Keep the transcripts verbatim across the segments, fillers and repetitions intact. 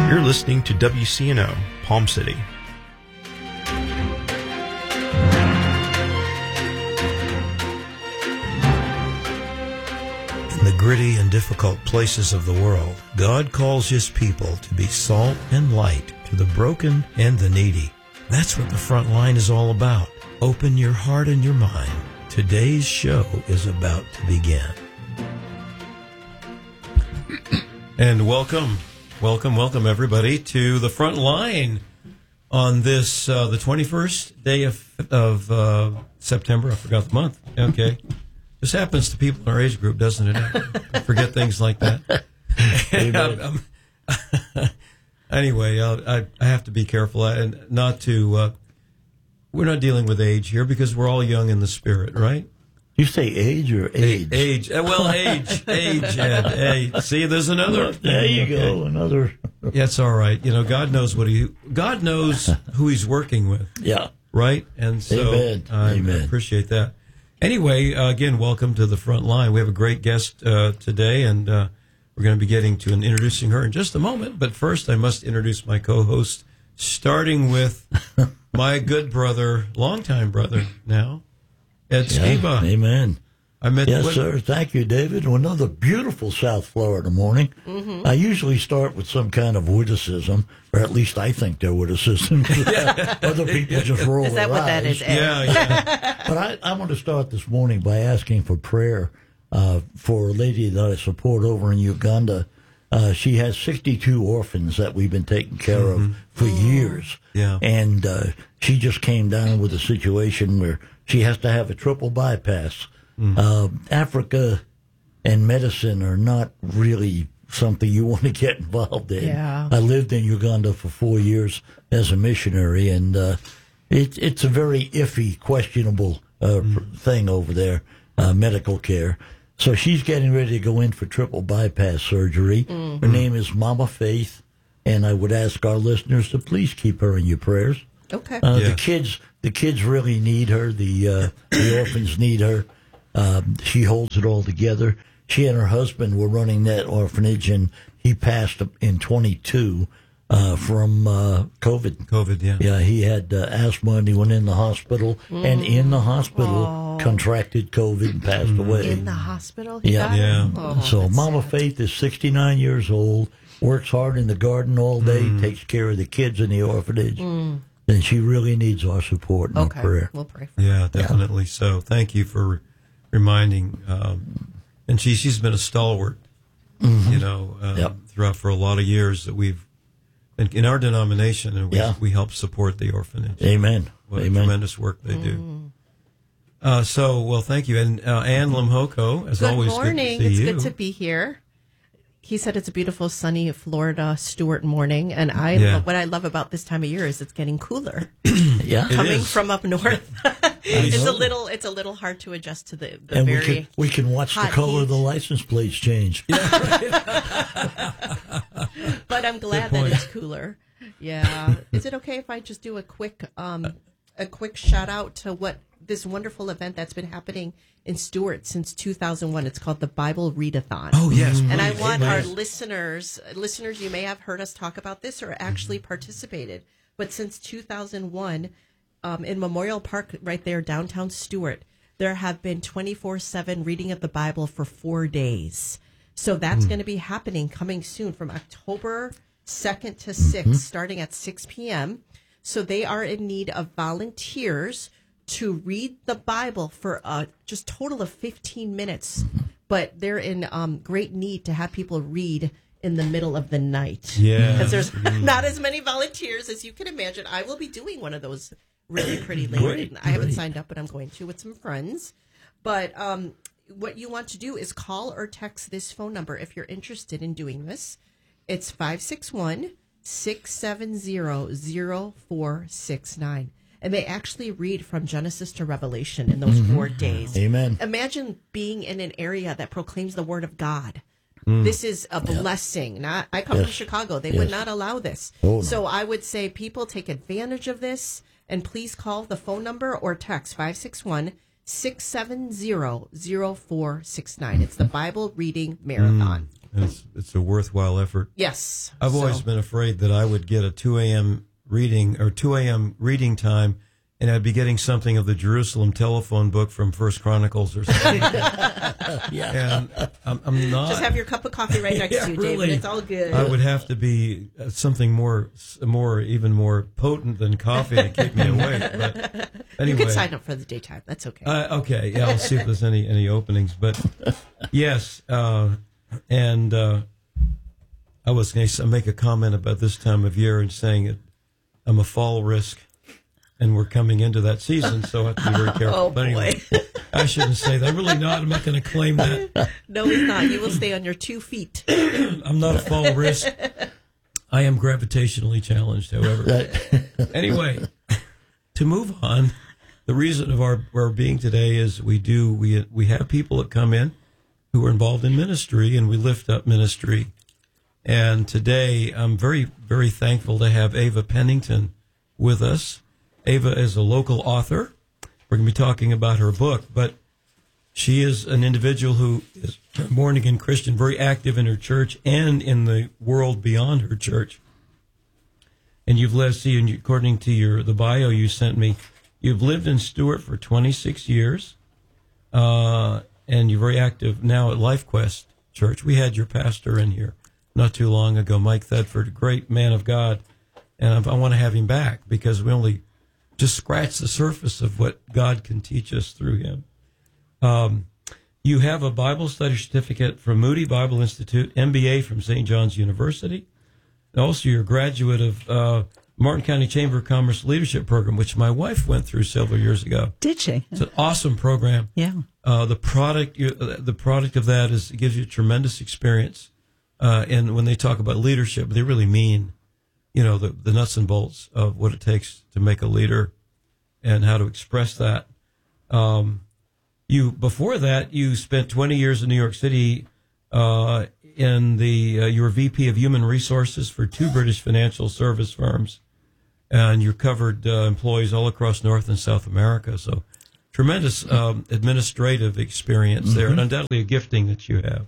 You're listening to W C N O, Palm City. In the gritty and difficult places of the world, God calls His people to be salt and light to the broken and the needy. That's what the front line is all about. Open your heart and your mind. Today's show is about to begin. And welcome, welcome, welcome everybody to the front line on this, uh, the twenty-first day of, of uh, September. I forgot the month. Okay. This happens to people in our age group, doesn't it? I forget things like that. I'm, I'm, anyway, I'll, I, I have to be careful and not to, uh, we're not dealing with age here because we're all young in the spirit, right? You say age or age? Age. Well, age. Age, Ed. Hey, see, there's another. There you okay. go, another. Yeah, it's all right. You know, God knows what he, God knows who he's working with. Yeah. Right? And so Amen. I Amen. appreciate that. Anyway, uh, again, welcome to the front line. We have a great guest uh, today, and uh, we're going to be getting to and introducing her in just a moment. But first, I must introduce my co-host, starting with my good brother, longtime brother now, Ed Yeah, Skiba. Amen. I met Yes, what, sir. Thank you, David. Another beautiful South Florida morning. Mm-hmm. I usually start with some kind of witticism, or at least I think they're witticisms. Other people just roll Is that their what that eyes. is, Ed? Yeah, yeah. But I, I want to start this morning by asking for prayer uh, for a lady that I support over in Uganda. Uh, she has sixty-two orphans that we've been taking care Mm-hmm. of for years. Yeah. And uh, she just came down with a situation where she has to have a triple bypass. Mm. Uh, Africa and medicine are not really something you want to get involved in. Yeah. I lived in Uganda for four years as a missionary, and uh, it, it's a very iffy, questionable uh, mm. thing over there, uh, medical care. So she's getting ready to go in for triple bypass surgery. Mm-hmm. Her name is Mama Faith, and I would ask our listeners to please keep her in your prayers. Okay. Uh, Yeah. The kids, the kids really need her. The uh, the orphans need her. Um, she holds it all together. She and her husband were running that orphanage, and he passed in twenty-two uh, from uh, COVID. COVID, yeah. Yeah, he had uh, asthma, and he went in the hospital, mm. and in the hospital Oh. contracted COVID and passed Mm. away. In the hospital? He Yeah. got it? Yeah. Oh, So that's Mama sad. Faith is sixty-nine years old, works hard in the garden all day, Mm. takes care of the kids in the orphanage, mm. and she really needs our support and Okay. our prayer. We'll pray for Yeah, definitely so. Thank you for reminding. Um, and she, she's been a stalwart, Mm-hmm. you know, um, Yep. throughout for a lot of years that we've, in, in our denomination, and we, Yeah. we help support the orphanage. Amen. What Amen. a tremendous work they do. Uh, so, well, thank you. And uh, Ann Limhoko, as Good always, morning. good to see It's you. good to be here. He said it's a beautiful, sunny Florida Stewart morning, and I Yeah. what I love about this time of year is it's getting cooler. Yeah. It Coming is. from up north, it's know. a little it's a little hard to adjust to the, the And we very. can, we can watch the hot color of the heat. license plates change. But I'm glad that it's cooler. Yeah. Is it okay if I just do a quick um a quick shout out to what this wonderful event that's been happening in Stewart since two thousand one? It's called the Bible Readathon. Oh, yes. And I please. want Amen. our listeners, listeners, you may have heard us talk about this or actually participated, but since two thousand one, um, in Memorial Park, right there, downtown Stewart, there have been twenty-four seven reading of the Bible for four days. So that's going to be happening coming soon from October second to sixth, starting at six p.m. So they are in need of volunteers to read the Bible for a just total of fifteen minutes. But they're in um, great need to have people read in the middle of the night. Yeah. Because there's not as many volunteers as you can imagine. I will be doing one of those really pretty late. Great, I haven't great. signed up, but I'm going to with some friends. But um, what you want to do is call or text this phone number if you're interested in doing this. It's five six one, six seven zero, zero four six nine. And they actually read from Genesis to Revelation in those Mm-hmm. four days. Amen. Imagine being in an area that proclaims the word of God. This is a blessing. Not I come Yes. from Chicago. They Yes. would not allow this. Oh, no. So I would say people take advantage of this, and please call the phone number or text five six one, six seven zero, zero four six nine. It's the Bible Reading Marathon. And it's it's a worthwhile effort. Yes. I've always So- been afraid that I would get a two a.m. reading or two a.m. reading time, and I'd be getting something of the Jerusalem telephone book from First Chronicles or something. Yeah. And I'm, I'm not. Just have your cup of coffee right next Yeah, to you, really. David. It's all good. I would have to be uh, something more, more, even more potent than coffee to keep me awake. But anyway, You can sign up for the daytime. That's okay. Uh, okay, yeah, I'll see if there's any any openings. But yes, uh, and uh, I was going to make a comment about this time of year and saying it, I'm a fall risk, and we're coming into that season, so I have to be very careful. Oh, But anyway, I shouldn't say that. I'm really not. I'm not going to claim that. No, he's not. You will stay on your two feet. I'm not a fall risk. I am gravitationally challenged, however. Anyway, to move on, the reason of our, our being today is we do we we have people that come in who are involved in ministry, and we lift up ministry. And today, I'm very very thankful to have Ava Pennington with us. Ava is a local author. We're going to be talking about her book, but she is an individual who is a born-again Christian, very active in her church and in the world beyond her church. And you've lived, see, and you, according to your the bio you sent me, you've lived in Stewart for twenty-six years, uh, and you're very active now at LifeQuest Church. We had your pastor in here not too long ago, Mike Thedford, a great man of God, and I, I want to have him back because we only just scratch the surface of what God can teach us through him. Um, you have a Bible study certificate from Moody Bible Institute, M B A from Saint John's University. Also, you're a graduate of uh, Martin County Chamber of Commerce Leadership Program, which my wife went through several years ago. Did she? It's an awesome program. Yeah. Uh, the product, you, the product of that is it gives you tremendous experience. Uh, and when they talk about leadership, they really mean, you know, the, the nuts and bolts of what it takes to make a leader and how to express that. Um, you before that, you spent twenty years in New York City. Uh, in the uh, you were V P of Human Resources for two British financial service firms, and you covered uh, employees all across North and South America. So, tremendous um, administrative experience mm-hmm. there, and undoubtedly a gifting that you have.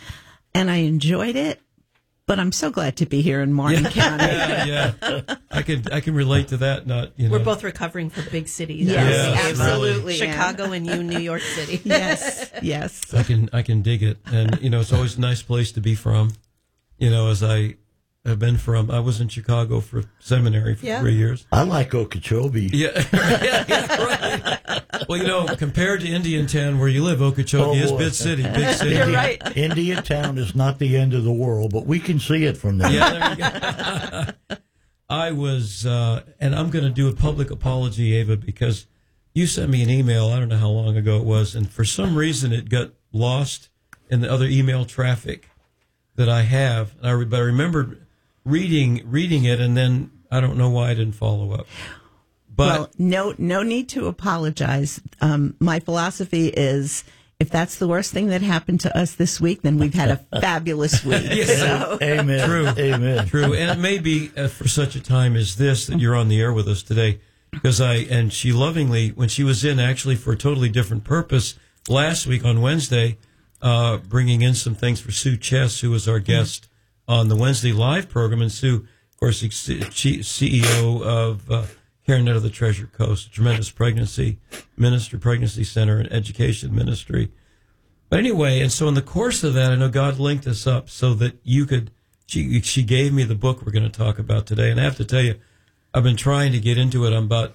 And I enjoyed it, but I'm so glad to be here in Martin County. Yeah, yeah. I can I can relate to that. Not you know. We're both recovering from big cities. Yes, Yeah, absolutely. Chicago and you, New York City. Yes, yes. I can I can dig it, and you know it's always a nice place to be from. You know, as I have been from, I was in Chicago for seminary for Yeah. three years. I like Okeechobee. Yeah, yeah, yeah, right. Well, you know, compared to Indiantown where you live, Okeechobee Oh, is boy. big city, big city. You're right. Indiantown is not the end of the world, but we can see it from there. Yeah, there you go. I was, uh, and I'm going to do a public apology, Ava, because you sent me an email, I don't know how long ago it was, and for some reason it got lost in the other email traffic that I have. And I, but I remembered reading reading it, and then I don't know why I didn't follow up. But Well, no, no need to apologize. Um, my philosophy is, if that's the worst thing that happened to us this week, then we've had a fabulous week. So, Amen. True. Amen. True, and it may be uh, for such a time as this that you're on the air with us today, because I and she lovingly, when she was in actually for a totally different purpose last week on Wednesday, uh, bringing in some things for Sue Chess, who was our guest on the Wednesday live program, and Sue, of course, she C E O of uh, CareNet of the Treasure Coast, a tremendous pregnancy ministry, pregnancy center, and education ministry. But anyway, and so in the course of that, I know God linked us up so that you could. She she gave me the book we're going to talk about today, and I have to tell you, I've been trying to get into it. I'm about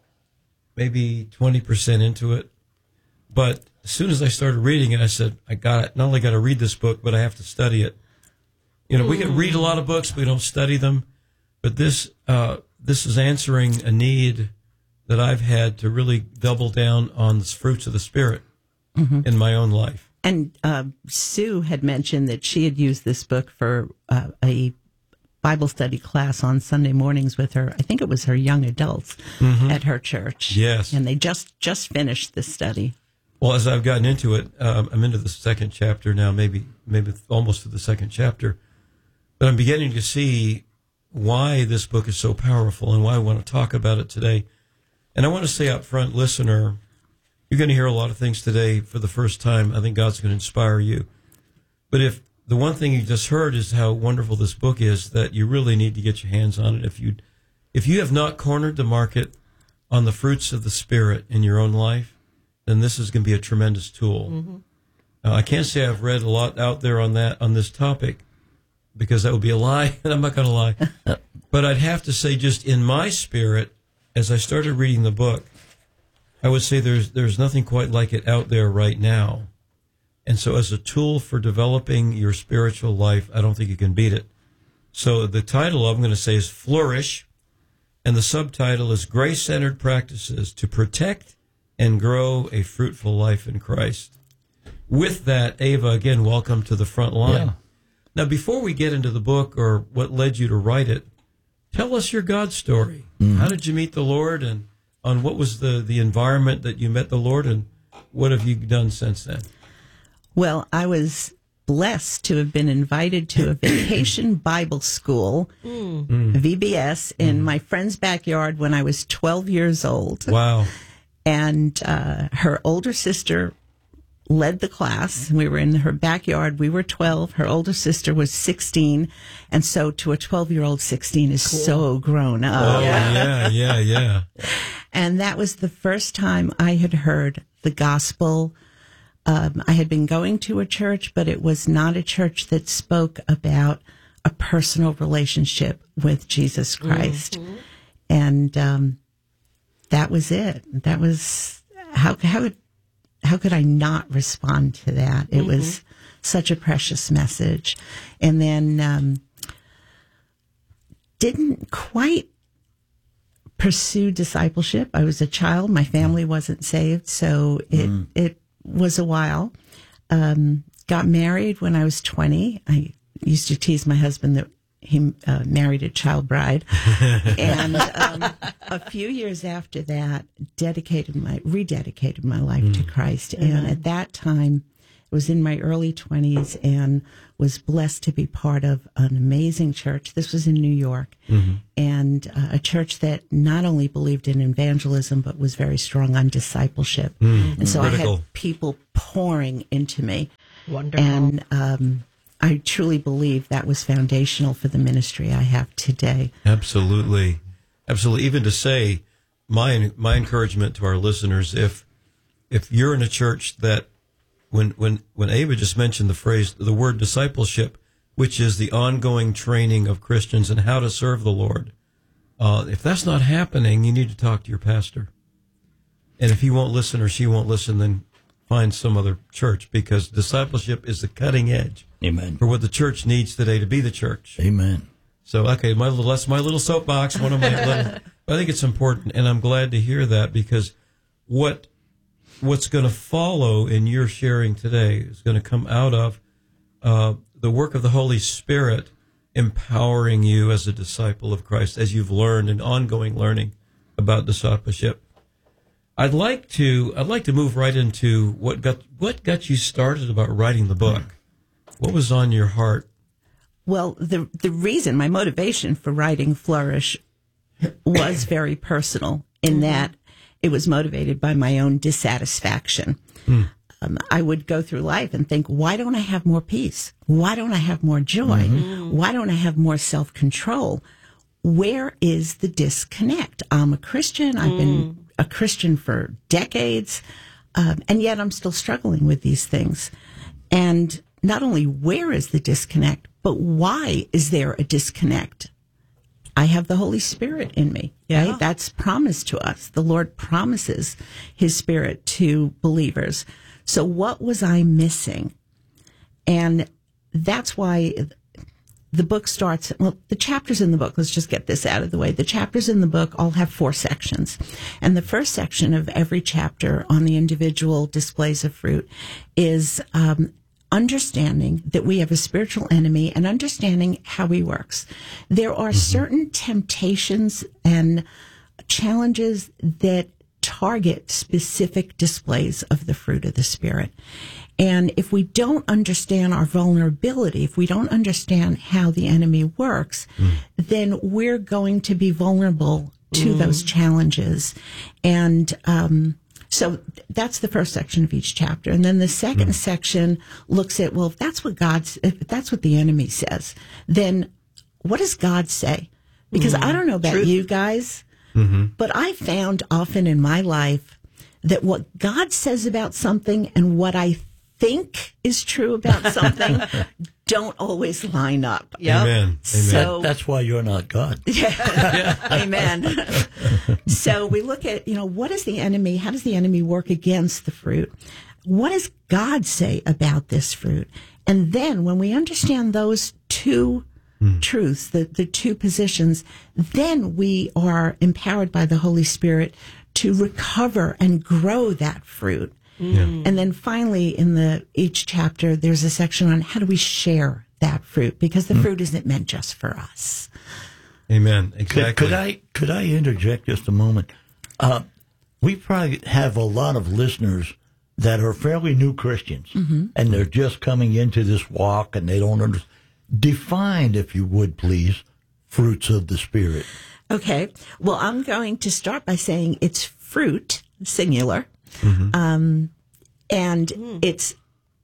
maybe twenty percent into it, but as soon as I started reading it, I said, I got it. Not only got to read this book, but I have to study it. You know, we can read a lot of books, but we don't study them. But this uh, this is answering a need that I've had to really double down on the fruits of the Spirit mm-hmm. in my own life. and uh, Sue had mentioned that she had used this book for uh, a Bible study class on Sunday mornings with her. I think it was her young adults mm-hmm. at her church. Yes, and they just just finished this study. Well, as I've gotten into it, um, I'm into the second chapter now, maybe maybe almost to the second chapter. But I'm beginning to see why this book is so powerful and why I want to talk about it today. And I want to say up front, listener, you're going to hear a lot of things today for the first time. I think God's going to inspire you. But if the one thing you just heard is how wonderful this book is, that you really need to get your hands on it. If you, if you have not cornered the market on the fruits of the Spirit in your own life, then this is going to be a tremendous tool. Mm-hmm. Uh, I can't say I've read a lot out there on that, on this topic, because that would be a lie, and I'm not going to lie. But I'd have to say, just in my spirit, as I started reading the book, I would say there's there's nothing quite like it out there right now. And so as a tool for developing your spiritual life, I don't think you can beat it. So the title I'm going to say is Flourish, and the subtitle is Grace-Centered Practices to Protect and Grow a Fruitful Life in Christ. With that, Ava, again, welcome to the front line. Yeah. Now, before we get into the book or what led you to write it, tell us your God story. Mm. How did you meet the Lord, and on what was the, the environment that you met the Lord, and what have you done since then? Well, I was blessed to have been invited to a vacation Bible school, mm. V B S, in mm. my friend's backyard when I was twelve years old. Wow. And uh, her older sister led the class. We were in her backyard. We were twelve. Her older sister was sixteen. And so to a twelve-year-old, sixteen is cool. So grown up. Oh, yeah, yeah, yeah. And that was the first time I had heard the gospel. Um, I had been going to a church, but it was not a church that spoke about a personal relationship with Jesus Christ. Mm-hmm. And um, that was it. That was, how, how, how could I not respond to that? It mm-hmm. was such a precious message. And then um, didn't quite pursue discipleship. I was a child. My family wasn't saved, so it mm. it was a while. Um, got married when I was twenty. I used to tease my husband that he uh, married a child bride. And um, a few years after that, dedicated my rededicated my life mm. to Christ. Mm-hmm. And at that time, it was in my early twenties, and was blessed to be part of an amazing church. This was in New York, mm-hmm. and uh, a church that not only believed in evangelism, but was very strong on discipleship. Mm-hmm. And so Critical. I had people pouring into me. Wonderful. And um, I truly believe that was foundational for the ministry I have today. Absolutely. Absolutely. Even to say, my my encouragement to our listeners, if if you're in a church that, When when when Ava just mentioned the phrase, the word discipleship, which is the ongoing training of Christians in how to serve the Lord, uh, if that's not happening, you need to talk to your pastor. And if he won't listen or she won't listen, then find some other church, because discipleship is the cutting edge. Amen. For what the church needs today to be the church. Amen. So, okay, my little, that's my little soapbox. One of my little, I think it's important, and I'm glad to hear that, because what. What's going to follow in your sharing today is going to come out of uh, the work of the Holy Spirit empowering you as a disciple of Christ, as you've learned and ongoing learning about discipleship. I'd like to I'd like to move right into what got what got you started about writing the book. What was on your heart? Well, the the reason, my motivation for writing Flourish was very personal, in that it was motivated by my own dissatisfaction. Mm. Um, I would go through life and think, why don't I have more peace? Why don't I have more joy? Mm-hmm. Why don't I have more self-control? Where is the disconnect? I'm a Christian. I've mm. been a Christian for decades, um, and yet I'm still struggling with these things. And not only where is the disconnect, but why is there a disconnect? I have the Holy Spirit in me. Yeah. Right? That's promised to us. The Lord promises His Spirit to believers. So what was I missing? And that's why the book starts, well, the chapters in the book, let's just get this out of the way. The chapters in the book all have four sections. And the first section of every chapter on the individual displays of fruit is um, understanding that we have a spiritual enemy and understanding how he works. There are mm-hmm. certain temptations and challenges that target specific displays of the fruit of the Spirit. And if we don't understand our vulnerability, if we don't understand how the enemy works, mm. then we're going to be vulnerable to mm. those challenges. And um, So th- that's the first section of each chapter. And then the second mm. section looks at, well, if that's what God's, if that's what the enemy says, then what does God say? Because mm. I don't know about Truth. you guys, mm-hmm. but I found often in my life that what God says about something and what I think is true about something don't always line up. Yep. Amen. Amen. So, that, that's why you're not God. Yeah. Amen. So we look at, you know, what is the enemy? How does the enemy work against the fruit? What does God say about this fruit? And then when we understand those two mm. truths, the, the two positions, then we are empowered by the Holy Spirit to recover and grow that fruit. Yeah. And then finally, in the each chapter, there's a section on how do we share that fruit, because the mm. fruit isn't meant just for us. Amen. Exactly. Could, could I could I interject just a moment? Uh, we probably have a lot of listeners that are fairly new Christians, mm-hmm. and they're just coming into this walk, and they don't understand. Define, if you would, please, fruits of the Spirit. Okay. Well, I'm going to start by saying it's fruit, singular. Mm-hmm. Um, and mm. it's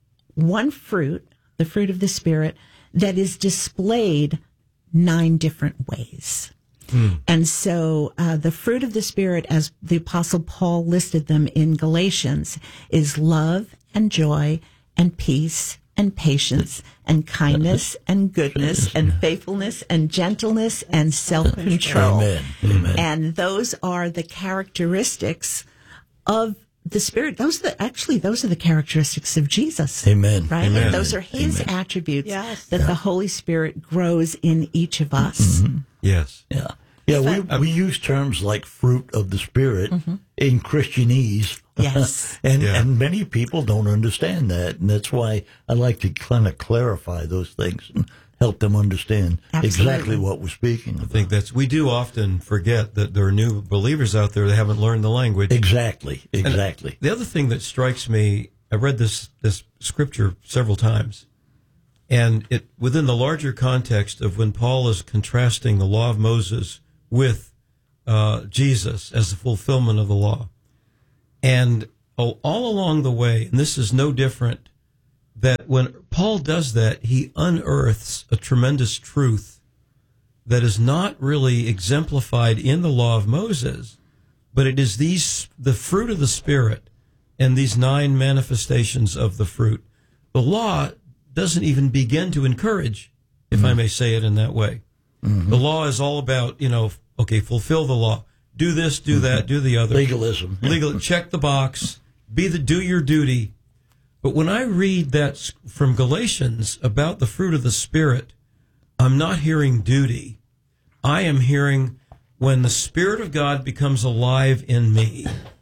one fruit, the fruit of the Spirit, that is displayed nine different ways. Mm. And so uh, the fruit of the Spirit, as the Apostle Paul listed them in Galatians, is love and joy and peace and patience and kindness and goodness and faithfulness and gentleness and self-control. Amen. Amen. And those are the characteristics of the Spirit. Those are the, actually, those are the characteristics of Jesus. Amen. Right? Amen. And those are his Amen. attributes yes. that yeah. the Holy Spirit grows in each of us. Mm-hmm. Yes. Yeah. Yeah, we, we use terms like fruit of the Spirit mm-hmm. in Christianese. Yes. and, yeah. and many people don't understand that. And that's why I like to kind of clarify those things and help them understand Absolutely. exactly what we're speaking about. I think that's, we do often forget that there are new believers out there that haven't learned the language. Exactly, exactly. And the other thing that strikes me, I read this, this scripture several times, and it within the larger context of when Paul is contrasting the law of Moses with uh, Jesus as the fulfillment of the law. And oh, all along the way, and this is no different, that when Paul does that, he unearths a tremendous truth that is not really exemplified in the law of Moses, but it is these the fruit of the Spirit and these nine manifestations of the fruit. The law doesn't even begin to encourage, if mm-hmm. I may say it in that way. Mm-hmm. The law is all about, you know, okay, fulfill the law. Do this, do mm-hmm. that, do the other. Legalism. Legal, check the box. Be the do your duty. But when I read that from Galatians about the fruit of the Spirit, I'm not hearing duty. I am hearing when the Spirit of God becomes alive in me.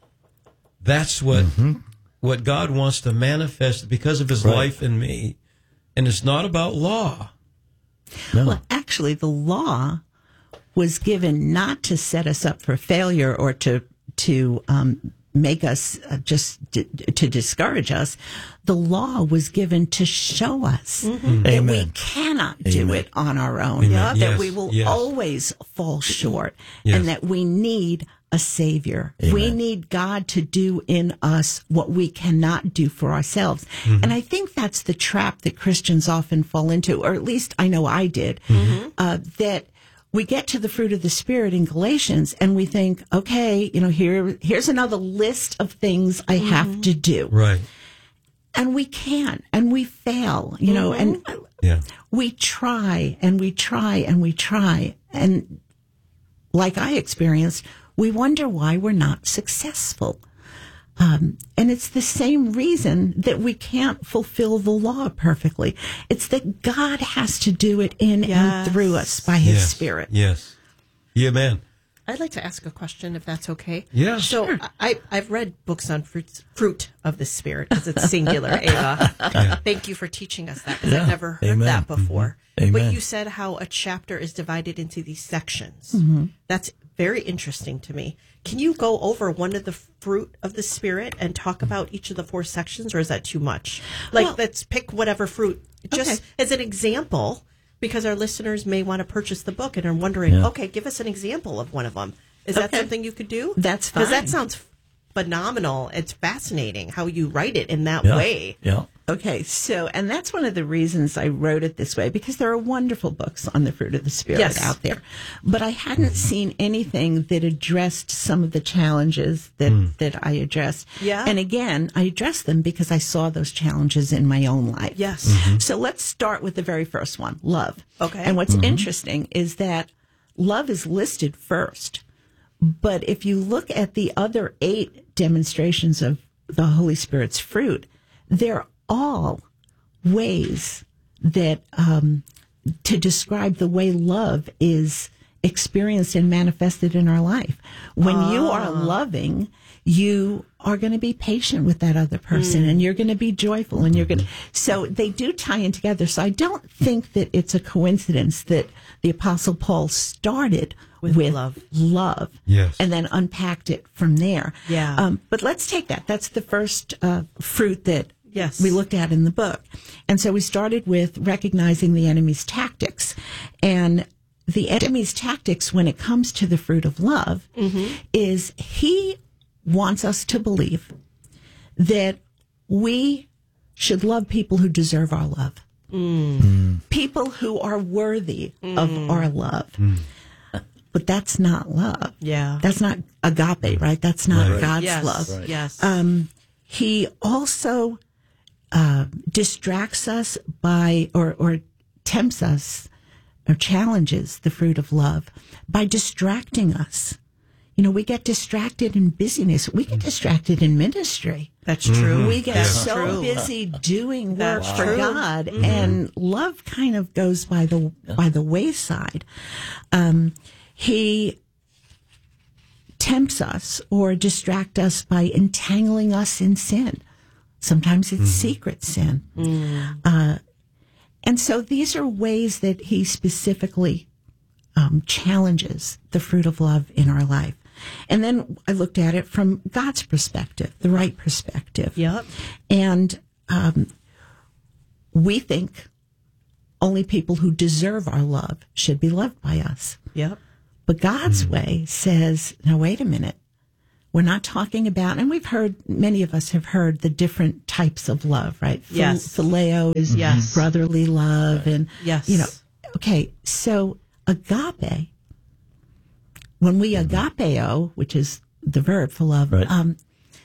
That's what mm-hmm. what God wants to manifest because of his right. life in me. And it's not about law. No. Well, actually, the law was given not to set us up for failure or to to um, make us uh, just d- to discourage us. The law was given to show us mm-hmm. that Amen. we cannot Amen. do it on our own, Amen. that Yes. we will Yes. always fall short, yes. and that we need a Savior. Amen. We need God to do in us what we cannot do for ourselves. Mm-hmm. And I think that's the trap that Christians often fall into, or at least I know I did, Mm-hmm. uh, that we get to the fruit of the Spirit in Galatians and we think, okay, you know, here, here's another list of things I mm-hmm. have to do. Right. And we can't, and we fail, you know, Mm-hmm. and Yeah. we try and we try and we try. And like I experienced, we wonder why we're not successful. Um, and it's the same reason that we can't fulfill the law perfectly. It's that God has to do it in Yes. and through us by his Yes. Spirit. Yes. Yeah, man. I'd like to ask a question, if that's okay. Yeah. So Sure. I, I've read books on fruits, fruit of the Spirit, because it's singular, Ava. Yeah. Thank you for teaching us that, because Yeah. I've never heard Amen. that before. Mm-hmm. But Amen. you said how a chapter is divided into these sections. Mm-hmm. That's very interesting to me. Can you go over one of the fruit of the Spirit and talk about each of the four sections, or is that too much? Like, Well- let's pick whatever fruit, just Okay. as an example, because our listeners may want to purchase the book and are wondering, Yeah. okay, give us an example of one of them. Is that Okay. something you could do? That's Because that fine. sounds phenomenal. It's fascinating how you write it in that Yeah. way. Yeah. Okay, so, and that's one of the reasons I wrote it this way, because there are wonderful books on the fruit of the Spirit Yes. out there. But I hadn't seen anything that addressed some of the challenges that, that I addressed. Yeah. And again, I addressed them because I saw those challenges in my own life. Yes. So let's start with the very first one, love. Okay. And what's interesting is that love is listed first. But if you look at the other eight demonstrations of the Holy Spirit's fruit, they're all ways that um, to describe the way love is experienced and manifested in our life. When you are loving, you are going to be patient with that other person, Mm. and you're going to be joyful, and you're going to. So they do tie in together. So I don't think that it's a coincidence that the Apostle Paul started With with, love. love, Yes. and then unpacked it from there. Yeah. Um, but let's take that. That's the first uh, fruit that Yes. we looked at in the book. And so we started with recognizing the enemy's tactics. And the enemy's tactics when it comes to the fruit of love is he wants us to believe that we should love people who deserve our love. People who are worthy of our love. But that's not love. Yeah. That's not agape, right? That's not Right. God's Yes. love. Yes. Um, he also uh, distracts us by, or, or tempts us, or challenges the fruit of love by distracting us. You know, we get distracted in busyness. We get distracted in ministry. That's true. We get That's so true. busy doing work That's for true. God, and love kind of goes by the by the wayside. Um, he tempts us or distract us by entangling us in sin. Sometimes it's secret sin. Uh, and so these are ways that he specifically um, challenges the fruit of love in our life. And then I looked at it from God's perspective, the right perspective. Yep. And um, we think only people who deserve our love should be loved by us. Yep. But God's way says, no, wait a minute. We're not talking about, and we've heard, many of us have heard the different types of love, right? Phil- Yes. Phileo is Yes. brotherly love. And, Yes. you know, okay, so agape, when we agapeo, which is the verb for love, Right. um,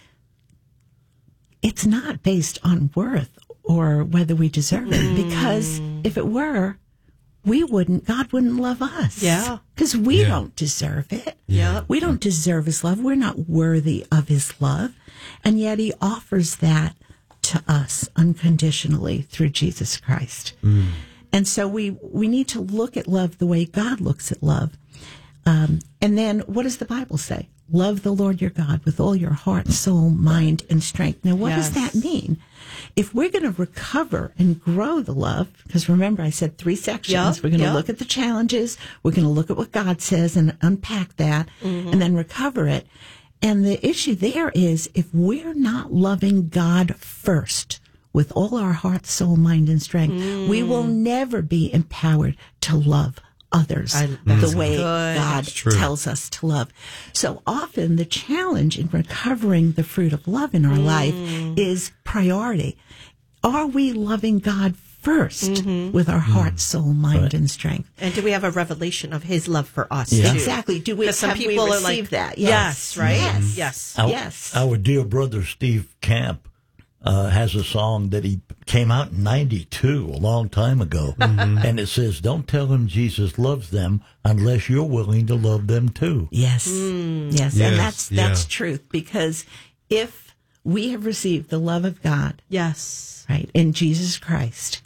it's not based on worth or whether we deserve it. Because if it were, we wouldn't, God wouldn't love us. Yeah. Because we Yeah. don't deserve it. Yep. We don't deserve his love. We're not worthy of his love. And yet he offers that to us unconditionally through Jesus Christ. And so we, we need to look at love the way God looks at love. Um, and then what does the Bible say? Love the Lord your God with all your heart, soul, mind, and strength. Now, what does Yes. that mean? If we're going to recover and grow the love, because remember I said three sections, Yep, we're going to yep. look at the challenges, we're going to look at what God says and unpack that, and then recover it. And the issue there is if we're not loving God first with all our heart, soul, mind, and strength, we will never be empowered to love others I- that's the way good. God true. tells us to love. So often the challenge in recovering the fruit of love in our life is priority. Are we loving God first with our heart, soul, mind, and strength? And do we have a revelation of his love for us? Yeah. too? Exactly. Do we, Because some have we people are received like that? Yes. Right. Yes. Yes. Our, Yes. Our dear brother Steve Camp uh, has a song that he came out in ninety-two, a long time ago. And it says, don't tell them Jesus loves them unless you're willing to love them too. Yes. Yes. Yes, And that's, that's yeah. truth, because if we have received the love of God, Yes. right, in Jesus Christ,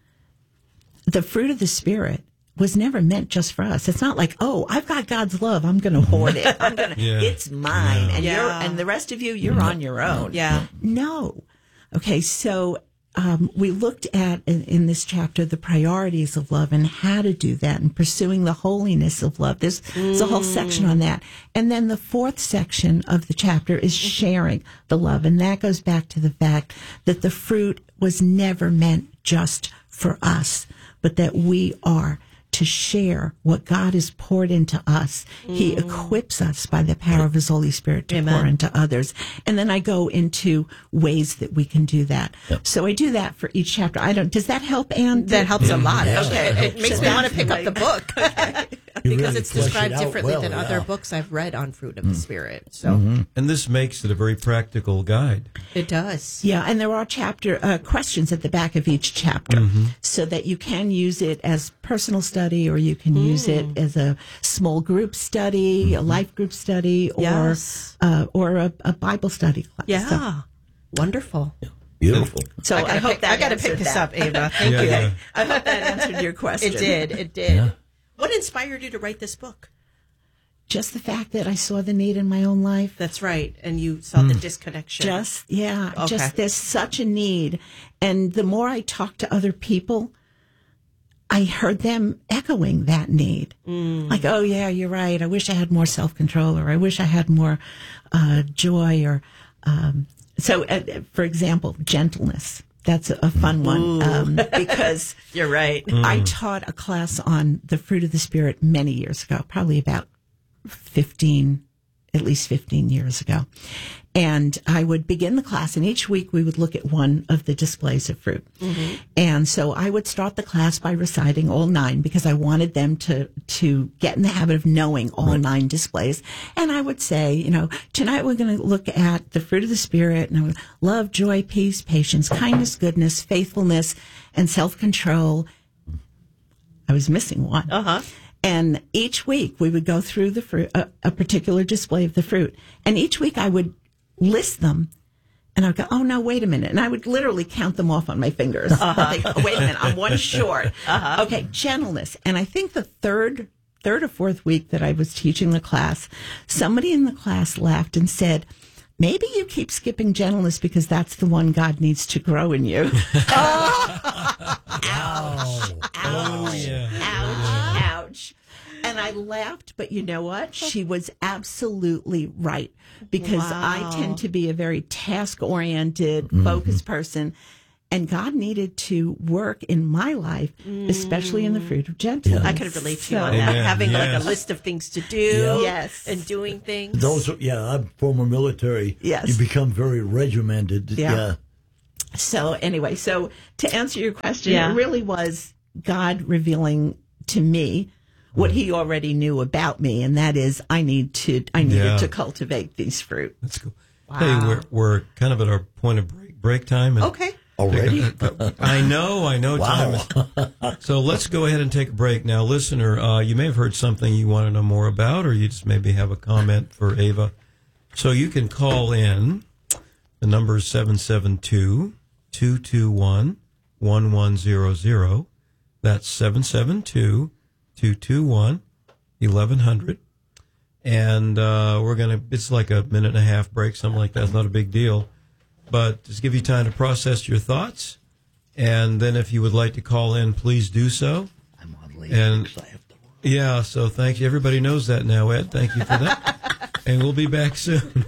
the fruit of the Spirit was never meant just for us. It's not like, oh, I've got God's love, I'm going to hoard it. I'm going to, Yeah. it's mine, and Yeah. you're, and the rest of you, you're on your own. Yeah. No. Okay, so um, we looked at in, in this chapter the priorities of love and how to do that and pursuing the holiness of love. There's, there's a whole section on that. And then the fourth section of the chapter is sharing the love. And that goes back to the fact that the fruit was never meant just for us, but that we are to share what God has poured into us. Mm. He equips us by the power of his Holy Spirit to Amen. Pour into others. And then I go into ways that we can do that. Yep. So I do that for each chapter. I don't, does that help, Ann? That helps yeah. a lot. Yeah. Okay. It makes so me want to pick up the book. Okay. Because really it's described it differently well, than yeah. other books I've read on fruit of mm. the Spirit. So, mm-hmm. And this makes it a very practical guide. It does. Yeah, and there are chapter uh, questions at the back of each chapter, mm-hmm. so that you can use it as personal study, or you can mm. use it as a small group study, mm-hmm. a life group study, or yes. uh, or a, a Bible study class. Yeah, so, wonderful. Yeah. Beautiful. So I, I hope pick, that I got to pick this that. up, Ava. Thank yeah, you. Yeah. I hope that answered your question. It did. It did. Yeah. What inspired you to write this book? Just the fact that I saw the need in my own life. That's right. And you saw mm. the disconnection. Just, yeah, okay. just there's such a need. And the more I talked to other people, I heard them echoing that need. Mm. Like, oh, yeah, you're right. I wish I had more self-control, or I wish I had more uh, joy. Or um, So, uh, for example, gentleness. That's a fun one um, because you're right. Mm. I taught a class on the fruit of the Spirit many years ago, probably about fifteen, at least fifteen years ago. And I would begin the class, and each week we would look at one of the displays of fruit. Mm-hmm. And so I would start the class by reciting all nine, because I wanted them to, to get in the habit of knowing all right. nine displays. And I would say, you know, tonight we're going to look at the fruit of the Spirit, and I would love, joy, peace, patience, kindness, goodness, faithfulness, and self-control. I was missing one. Uh-huh. And each week we would go through the fruit, a, a particular display of the fruit. And each week I would list them, and I'd go, oh, no, wait a minute. And I would literally count them off on my fingers. Uh-huh. Think, oh, wait a minute, I'm one short. Uh-huh. Okay, gentleness. And I think the third, third or fourth week that I was teaching the class, somebody in the class laughed and said, maybe you keep skipping gentleness because that's the one God needs to grow in you. Oh, ouch, ouch, oh, yeah. ouch, ouch. And I laughed, but you know what? She was absolutely right, because wow. I tend to be a very task-oriented, mm-hmm. focused person, and God needed to work in my life, mm. especially in the fruit of gentleness. Yeah. I could relate to you so, on that, Amen. having yes. like a list of things to do, Yeah. yes, and doing things. Those, are, yeah, I'm former military. Yes. You become very regimented. Yeah. yeah. So anyway, so to answer your question, yeah. it really was God revealing to me what he already knew about me, and that is I need to I needed yeah. to cultivate these fruit. That's cool. Wow. Hey, we're we're kind of at our point of break break time. And Okay. Already? I know, I know. Wow. Time is, so let's go ahead and take a break now, listener. Uh, you may have heard something you want to know more about, or you just maybe have a comment for Ava. So you can call in. The number is seven seven two, two two one, one one zero zero. That's seven seven two, two two one, eleven hundred. And uh, we're going to, it's like a minute and a half break, something like that. It's not a big deal. But just give you time to process your thoughts. And then if you would like to call in, please do so. I'm on leave. And I have to work. yeah, so thank you. Everybody knows that now, Ed. Thank you for that. And we'll be back soon.